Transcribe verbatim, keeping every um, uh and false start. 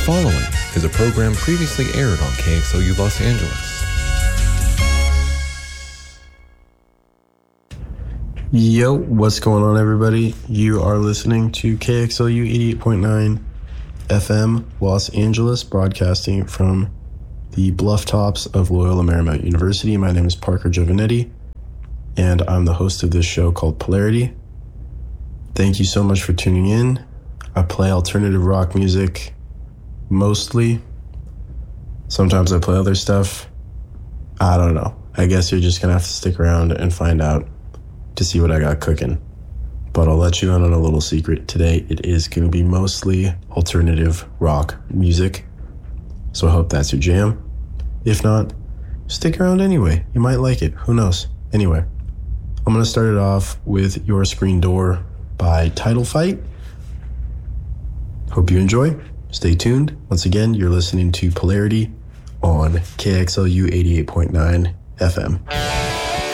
following is a program previously aired on K X L U Los Angeles. Yo, what's going on, everybody? You are listening to K X L U eighty-eight point nine F M Los Angeles, broadcasting from the bluff tops of Loyola Marymount University. My name is Parker Giovanetti, and I'm the host of this show called Polarity. Thank you so much for tuning in. I play alternative rock music mostly. Sometimes I play other stuff. I don't know. I guess you're just going to have to stick around and find out to see what I got cooking. But I'll let you in on a little secret. Today it is going to be mostly alternative rock music. So I hope that's your jam. If not, stick around anyway. You might like it. Who knows? Anyway, I'm going to start it off with Your Screen Door by Title Fight. Hope you enjoy. Stay tuned. Once again, you're listening to Polarity on K X L U eighty-eight point nine F M.